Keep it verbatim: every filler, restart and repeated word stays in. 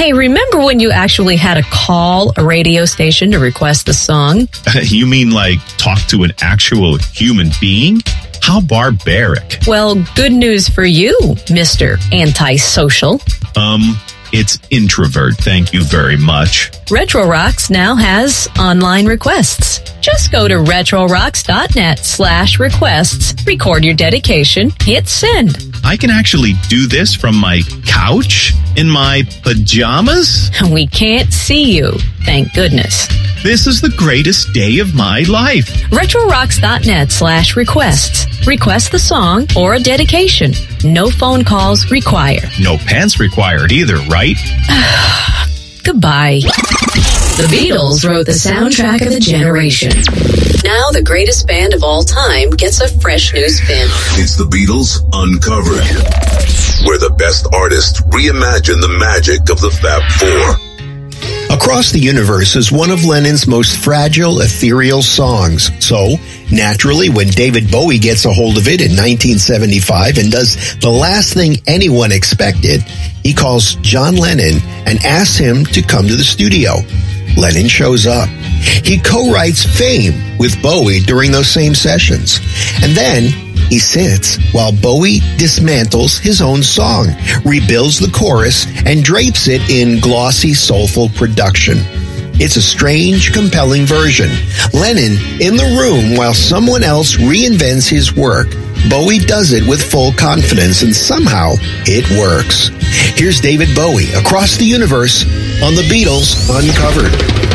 Hey, remember when you actually had to call a radio station to request the song? You mean like talk to an actual human being? How barbaric. Well, good news for you, Mister Antisocial. Um, it's introvert, thank you very much. Retro Rocks now has online requests. Just go to retrorocks.net slash requests, record your dedication, hit send. I can actually do this from my couch in my pajamas? We can't see you, thank goodness. This is the greatest day of my life. retrorocks.net slash requests. Request the song or a dedication. No phone calls required. No pants required either, right? Goodbye. The Beatles wrote the soundtrack of a generation. Now the greatest band of all time gets a fresh new spin. It's the Beatles Uncovered, where the best artists reimagine the magic of the Fab Four. Across the Universe is one of Lennon's most fragile, ethereal songs. So, naturally, when David Bowie gets a hold of it in nineteen seventy-five and does the last thing anyone expected, he calls John Lennon and asks him to come to the studio. Lennon shows up. He co-writes Fame with Bowie during those same sessions. And then he sits while Bowie dismantles his own song, rebuilds the chorus, and drapes it in glossy, soulful production. It's a strange, compelling version. Lennon in the room while someone else reinvents his work. Bowie does it with full confidence, and somehow it works. Here's David Bowie, Across the Universe, on the Beatles Uncovered.